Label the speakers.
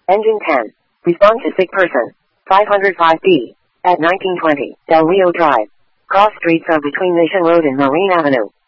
Speaker 1: Engine 10. Respond to sick person. 505B. At 1920, Del Rio Drive. Cross streets are between Mission Road and Marine Avenue.